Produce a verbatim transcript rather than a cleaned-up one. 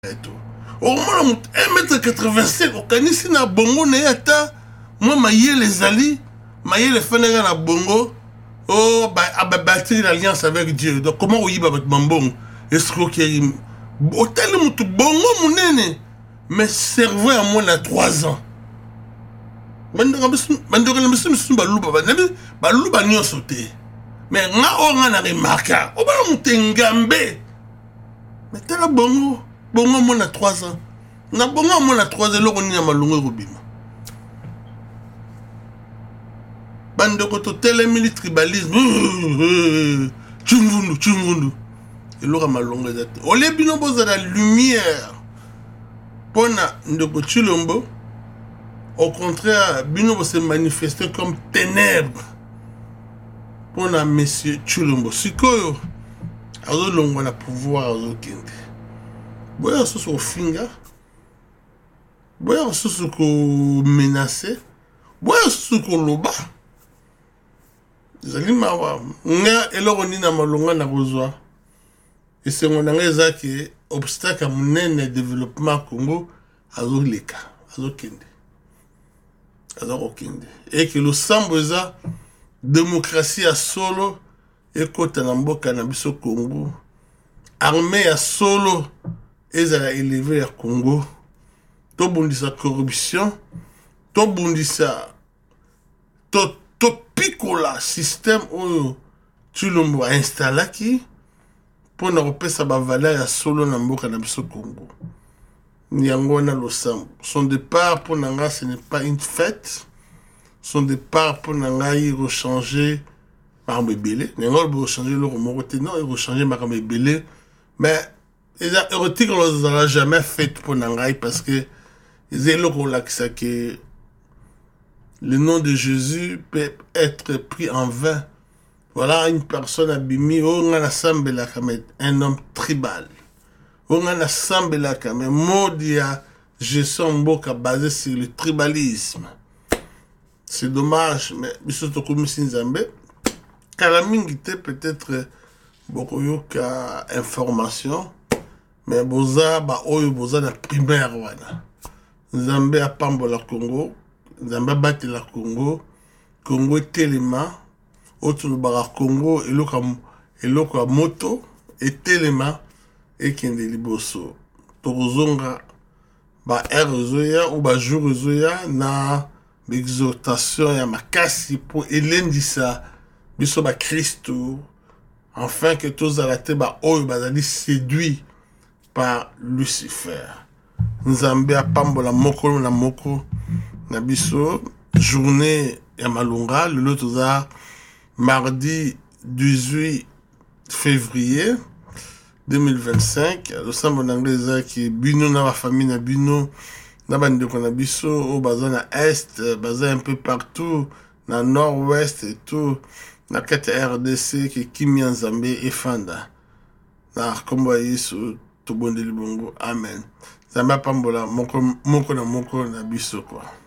Au moins un mètre quatre-vingt-cinq okanisi na bongo na yata moi maye les ali maye les fenega na bongo oh ba abati l'alliance avec Dieu. Donc comment oyiba bat mambongo escroquerie hôtel mutu bongo munene mais cerveau à moi na trois ans. Bandora bisu bandora bisu bisu baluba ba nabi baluba nyo sauté. Mais nga o nga na remarka o ba mutengambe. Mais tala bongo bongo mon a trois ans. Na bongo mon a trois ans loko ni ya malongo robima. Bande koto tele mili tribalisme. Chungundu chungundu. Et loko malongo ezate. Ole bino boza la lumière. Pona ndoko chilombo. Au contraire, bino se manifester comme ténèbres. Pona monsieur Chulombo. Sikoyo. Azo longo na pouvoir azo kende. Boya soso finga. Boya soso ko menacer. Boya soso ko loba. Zali mawa. Nga eloko ni na malonga na kozwa. Et c'est mon angeza qui obstacle à mon développement Congo azo leka. Azo kende. Azo kende. Et que le samboza démocratie à solo et kota na mboka na biso Congo. Armée à solo et à élever à Congo. To bundisa corruption, to bundisa to to picola système où tu l'as installé qui pour ne repasser sa valeur à solo na mboka na biso Congo. Nyangona lo sam. Son départ pour Nanga ce n'est pas une fête. Son départ pour Nanga il rechanger par bébélé. Nanga il rechanger le remorté non il rechanger par bébélé. Mais les érotiques on les a jamais fait pour Nanga parce que ils ont le relax que le nom de Jésus peut être pris en vain. Voilà une personne abîmée, on a assemblé un homme tribal. On a assemblé mais Modia, je suis mboka basé sur le tribalisme. C'est dommage, mais surtout comme Sinzambe, Kalamingite peut-être beaucoup yoka information, mais boza ba oyo boza na primaire wana. Nzambe a pambola Congo, Nzambe bati la Congo, Congo telema, autour bara Congo eloko a moto et telema et kende liboso. Torozonga ba erozoya ou ba jurozoya na l'exhortation ya makasi pour elendisa biso ba Christo afin que tous alate ba oyo bazali séduit par Lucifer. Nzambe a pambola moko na moko na biso journée ya malunga le toza mardi dix-huit février deux mille vingt-cinq le sambo n'anglais qui bino na la famille na bino na bande ko na biso au baza na est baza un peu partout na nord-ouest et tout na kati R D C qui kimi Nzambe efanda na kombo yesu to bondeli bongo amen. Nzambe pambola moko moko na moko na biso quoi.